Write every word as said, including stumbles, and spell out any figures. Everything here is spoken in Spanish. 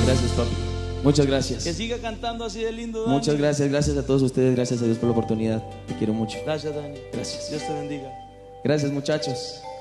gracias, papi. Muchas gracias. Que siga cantando así de lindo, Dani. Muchas gracias, gracias a todos ustedes. Gracias a Dios por la oportunidad. Te quiero mucho. Gracias, Dani. Gracias. Dios te bendiga. Gracias, muchachos.